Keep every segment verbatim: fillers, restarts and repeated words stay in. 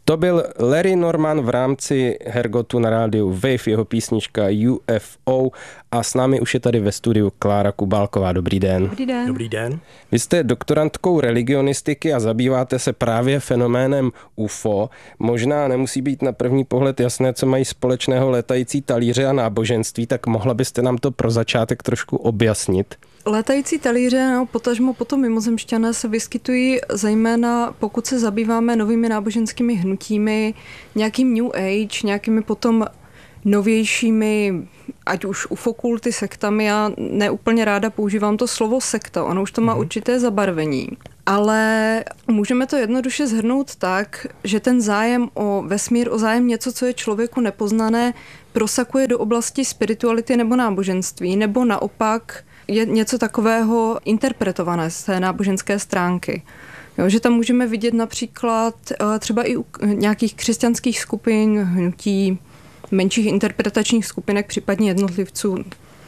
To byl Larry Norman v rámci Hergotu na rádiu Wave, jeho písnička U F O a s námi už je tady ve studiu Klára Kubálková. Dobrý den. Dobrý den. Dobrý den. Vy jste doktorantkou religionistiky a zabýváte se právě fenoménem U F O. Možná nemusí být na první pohled jasné, co mají společného létající talíře a náboženství, tak mohla byste nám to pro začátek trošku objasnit? Létající talíře, no, potažmo potom mimozemšťané se vyskytují zejména, pokud se zabýváme novými náboženskými hnutími, nějakým New Age, nějakými potom novějšími, ať už ufokulty, sektami. Já neúplně ráda používám to slovo sekta, ono už to má mm-hmm. určité zabarvení. Ale můžeme to jednoduše shrnout tak, že ten zájem o vesmír, o zájem něco, co je člověku nepoznané, prosakuje do oblasti spirituality nebo náboženství, nebo naopak je něco takového interpretované z té náboženské stránky. Jo, že tam můžeme vidět například třeba i u nějakých křesťanských skupin, hnutí, menších interpretačních skupinek, případně jednotlivců.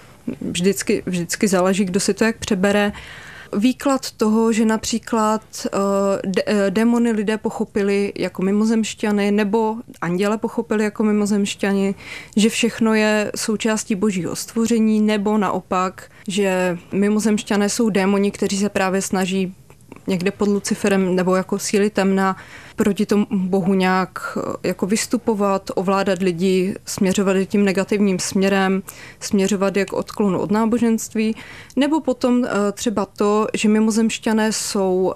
Vždycky, vždycky záleží, kdo si to jak přebere. Výklad toho, že například de- démony lidé pochopili jako mimozemšťany nebo anděle pochopili jako mimozemšťani, že všechno je součástí božího stvoření, nebo naopak, že mimozemšťané jsou démoni, kteří se právě snaží někde pod Luciferem nebo jako síly temna proti tomu bohu nějak jako vystupovat, ovládat lidi, směřovat je tím negativním směrem, směřovat je k odklonu od náboženství, nebo potom třeba to, že mimozemšťané jsou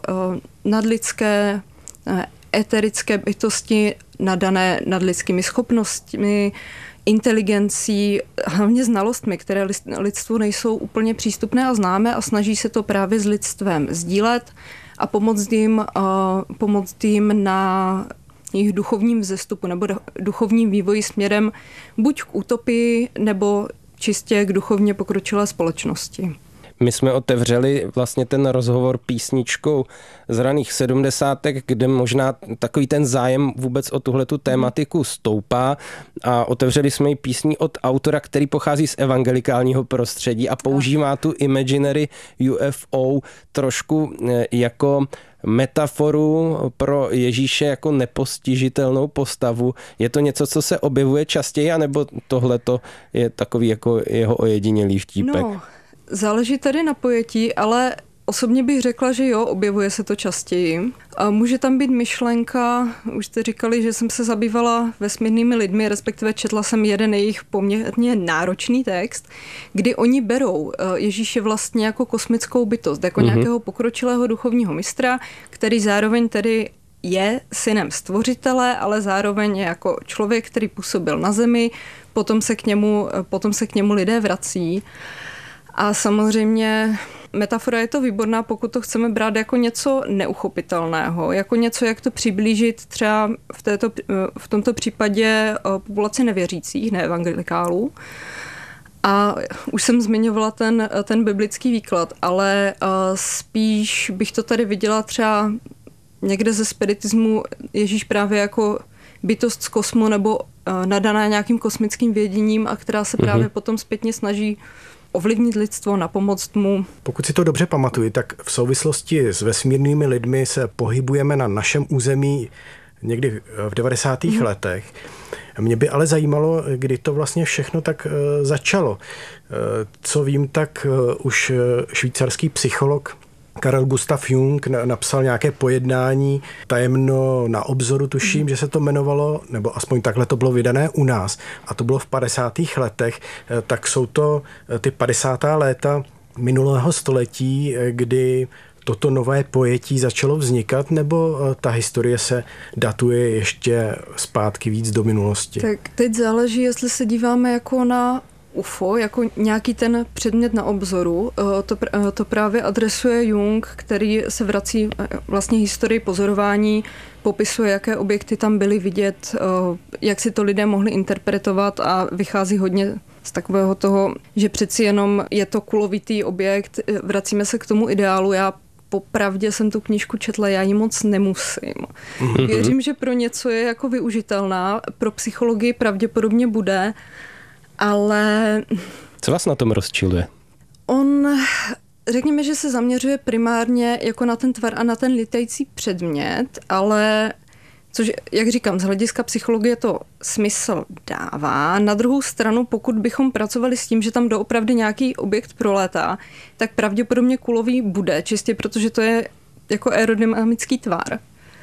nadlidské, eterické bytosti nadané nadlidskými schopnostmi, inteligencí, hlavně znalostmi, které lidstvu nejsou úplně přístupné a známé a snaží se to právě s lidstvem sdílet a pomoct jim, pomoct jim na jejich duchovním vzestupu nebo duchovním vývoji směrem buď k utopii nebo čistě k duchovně pokročilé společnosti. My jsme otevřeli vlastně ten rozhovor písničkou z raných sedmdesátek, kde možná takový ten zájem vůbec o tuhletu tématiku stoupá a otevřeli jsme ji písní od autora, který pochází z evangelikálního prostředí a používá tu imaginary U F O trošku jako metaforu pro Ježíše jako nepostižitelnou postavu. Je to něco, co se objevuje častěji, anebo tohleto je takový jako jeho ojedinělý vtípek? No. Záleží tady na pojetí, ale osobně bych řekla, že jo, objevuje se to častěji. A může tam být myšlenka, už jste říkali, že jsem se zabývala vesmírnými lidmi, respektive četla jsem jeden jejich poměrně náročný text, kdy oni berou Ježíše vlastně jako kosmickou bytost, jako mm-hmm. nějakého pokročilého duchovního mistra, který zároveň tedy je synem stvořitele, ale zároveň je jako člověk, který působil na zemi, potom se k němu, potom se k němu lidé vrací. A samozřejmě metafora je to výborná, pokud to chceme brát jako něco neuchopitelného, jako něco, jak to přiblížit třeba v, této, v tomto případě populaci nevěřících, neevangelikálů. A už jsem zmiňovala ten, ten biblický výklad, ale spíš bych to tady viděla třeba někde ze spiritismu Ježíš právě jako bytost z kosmu nebo nadaná nějakým kosmickým věděním a která se právě mm-hmm. potom zpětně snaží ovlivnit lidstvo, napomoct mu. Pokud si to dobře pamatuji, tak v souvislosti s vesmírnými lidmi se pohybujeme na našem území někdy v devadesátých mm. letech. Mě by ale zajímalo, kdy to vlastně všechno tak uh, začalo. Uh, co vím, tak uh, už švýcarský psycholog Carl Gustav Jung napsal nějaké pojednání Tajemno na obzoru, tuším, mm. že se to jmenovalo, nebo aspoň takhle to bylo vydané u nás. A to bylo v padesátých letech. Tak jsou to ty padesátá léta minulého století, kdy toto nové pojetí začalo vznikat, nebo ta historie se datuje ještě zpátky víc do minulosti? Tak teď záleží, jestli se díváme jako na U F O, jako nějaký ten předmět na obzoru. To, to právě adresuje Jung, který se vrací vlastně historii pozorování, popisuje, jaké objekty tam byly vidět, jak si to lidé mohli interpretovat a vychází hodně z takového toho, že přeci jenom je to kulovitý objekt, vracíme se k tomu ideálu. Já popravdě jsem tu knížku četla, já ji moc nemusím. Věřím, že pro něco je jako využitelná, pro psychologii pravděpodobně bude, ale... Co vás na tom rozčiluje? On, řekněme, že se zaměřuje primárně jako na ten tvar a na ten litající předmět, ale Což, jak říkám, z hlediska psychologie to smysl dává. Na druhou stranu, pokud bychom pracovali s tím, že tam doopravdy nějaký objekt prolétá, tak pravděpodobně kulový bude, čistě protože to je jako aerodynamický tvar.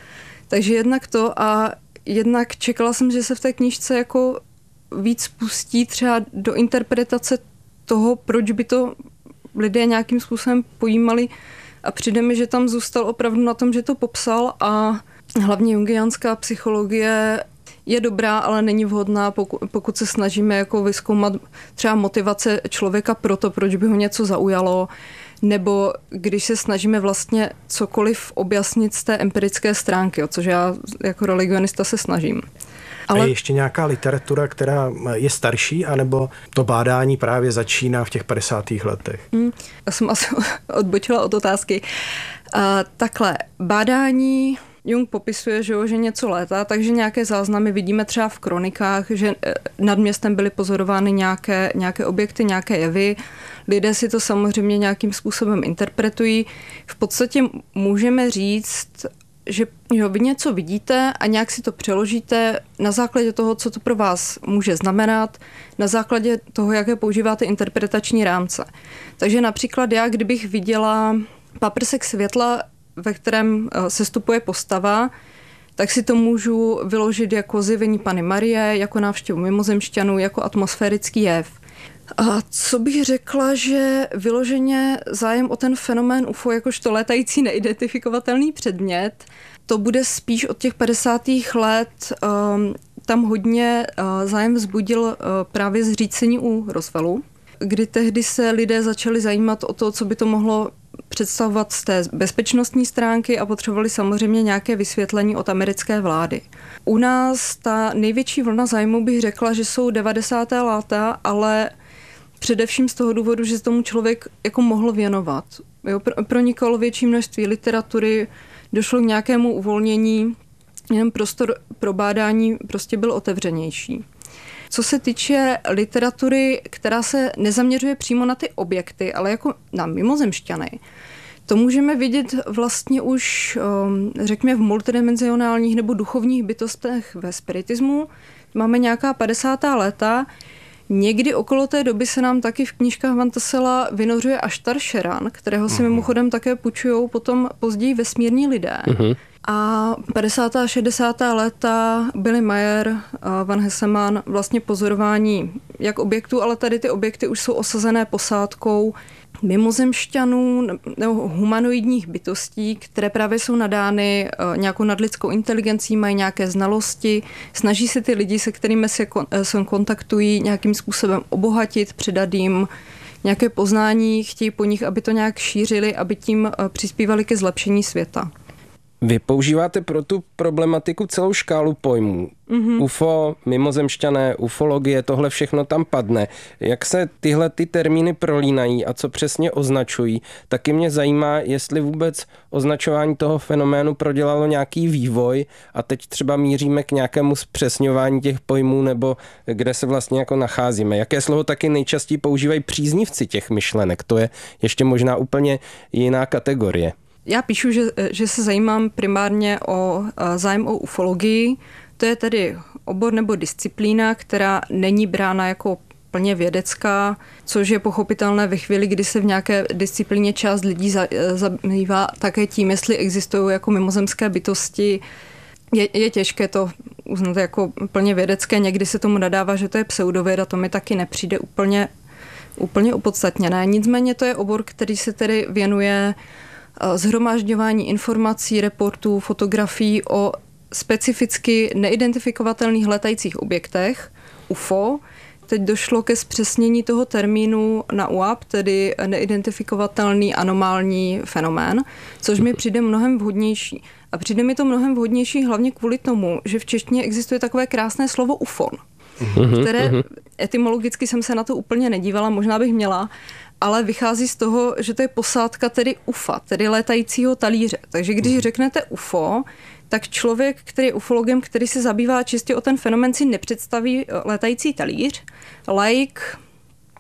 Takže jednak to a jednak čekala jsem, že se v té knížce jako víc pustí třeba do interpretace toho, proč by to lidé nějakým způsobem pojímali a přijde mi, že tam zůstal opravdu na tom, že to popsal a hlavně jungianská psychologie je dobrá, ale není vhodná, pokud, pokud se snažíme jako vyzkoumat třeba motivace člověka pro to, proč by ho něco zaujalo, nebo když se snažíme vlastně cokoliv objasnit z té empirické stránky, což já jako religionista se snažím. Ale... A je ještě nějaká literatura, která je starší, anebo to bádání právě začíná v těch padesátých letech? Hmm, já jsem asi odbočila od otázky. Uh, takhle, bádání Jung popisuje, že, jo, že něco létá, takže nějaké záznamy vidíme třeba v kronikách, že nad městem byly pozorovány nějaké, nějaké objekty, nějaké jevy. Lidé si to samozřejmě nějakým způsobem interpretují. V podstatě můžeme říct, že jo, vy něco vidíte a nějak si to přeložíte na základě toho, co to pro vás může znamenat, na základě toho, jaké používáte interpretační rámce. Takže například já, kdybych viděla paprsek světla, ve kterém sestupuje postava, tak si to můžu vyložit jako zjevení Panny Marie, jako návštěvu mimozemšťanů, jako atmosférický jev. A co bych řekla, že vyloženě zájem o ten fenomén U F O jakožto létající neidentifikovatelný předmět, to bude spíš od těch padesátých let. Um, tam hodně uh, zájem vzbudil uh, právě zřícení u Roswellu, kdy tehdy se lidé začali zajímat o to, co by to mohlo představovat z té bezpečnostní stránky a potřebovali samozřejmě nějaké vysvětlení od americké vlády. U nás ta největší vlna zájmu bych řekla, že jsou devadesátá léta, ale především z toho důvodu, že se tomu člověk jako mohl věnovat. Jo, pronikalo větší množství literatury, došlo k nějakému uvolnění, jen prostor pro bádání prostě byl otevřenější. Co se týče literatury, která se nezaměřuje přímo na ty objekty, ale jako na mimozemšťany, to můžeme vidět vlastně už, řekněme, v multidimenzionálních nebo duchovních bytostech ve spiritismu. Máme nějaká padesátá léta. Někdy okolo té doby se nám taky v knížkách Van Tassela vynořuje Ashtar Sheran, kterého si mimochodem také půjčujou potom později vesmírní lidé. Uh-huh. A padesátá a šedesátá léta Billy Mayer, Van Hesseman, vlastně pozorování jak objektů, ale tady ty objekty už jsou osazené posádkou mimozemšťanů nebo humanoidních bytostí, které právě jsou nadány nějakou nadlidskou inteligencí, mají nějaké znalosti, snaží se ty lidi, se kterými se kontaktují, nějakým způsobem obohatit, předat jim nějaké poznání, chtějí po nich, aby to nějak šířili, aby tím přispívali ke zlepšení světa. Vy používáte pro tu problematiku celou škálu pojmů. Mm-hmm. U F O, mimozemšťané, ufologie, tohle všechno tam padne. Jak se tyhle ty termíny prolínají a co přesně označují, taky mě zajímá, jestli vůbec označování toho fenoménu prodělalo nějaký vývoj a teď třeba míříme k nějakému zpřesňování těch pojmů nebo kde se vlastně jako nacházíme. Jaké slovo taky nejčastěji používají příznivci těch myšlenek? To je ještě možná úplně jiná kategorie. Já píšu, že, že se zajímám primárně o zájem o ufologii. To je tedy obor nebo disciplína, která není brána jako plně vědecká, což je pochopitelné ve chvíli, kdy se v nějaké disciplíně část lidí zabývá také tím, jestli existují jako mimozemské bytosti. Je, je těžké to uznat jako plně vědecké. Někdy se tomu nadává, že to je pseudověda, to mi taky nepřijde úplně, úplně opodstatněné. Nicméně to je obor, který se tedy věnuje shromažďování informací, reportů, fotografií o specificky neidentifikovatelných letajících objektech U F O. Teď došlo ke zpřesnění toho termínu na U A P, tedy neidentifikovatelný anomální fenomén, což mi přijde mnohem vhodnější. A přijde mi to mnohem vhodnější hlavně kvůli tomu, že v češtině existuje takové krásné slovo ufon, které etymologicky jsem se na to úplně nedívala, možná bych měla, ale vychází z toho, že to je posádka tedy U F A, tedy létajícího talíře. Takže když řeknete U F O, tak člověk, který je ufologem, který se zabývá čistě o ten fenomén, si nepředstaví létající talíř. Laik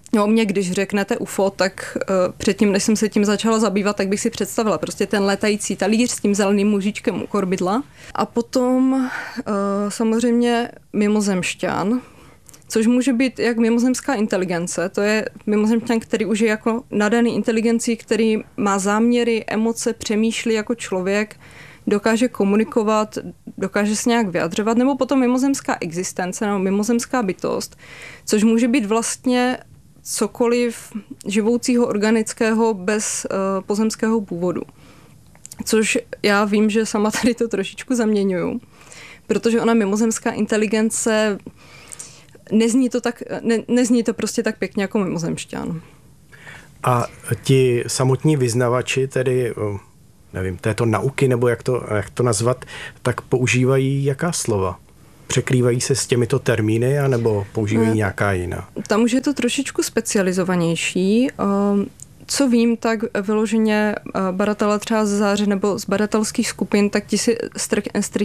No, mě, když řeknete U F O, tak uh, předtím, než jsem se tím začala zabývat, tak bych si představila prostě ten letající talíř s tím zeleným mužičkem u korbidla. A potom uh, samozřejmě mimozemšťan, což může být jak mimozemská inteligence, to je mimozemšťan, který už je jako nadaný inteligencí, který má záměry, emoce, přemýšlí jako člověk, dokáže komunikovat, dokáže se nějak vyjadřovat, nebo potom mimozemská existence nebo mimozemská bytost, což může být vlastně cokoliv živoucího, organického, bez uh, pozemského původu. Což já vím, že sama tady to trošičku zaměňuju, protože ona mimozemská inteligence nezní to, tak, ne, nezní to prostě tak pěkně jako mimozemšťan. A ti samotní vyznavači, tedy nevím, této nauky, nebo jak to, jak to nazvat, tak používají jaká slova? Překrývají se s těmito termíny, anebo používají nějaká jiná? Tam už je to trošičku specializovanější. Co vím, tak vyloženě badatelé třeba z záře nebo z badatelských skupin, tak ti si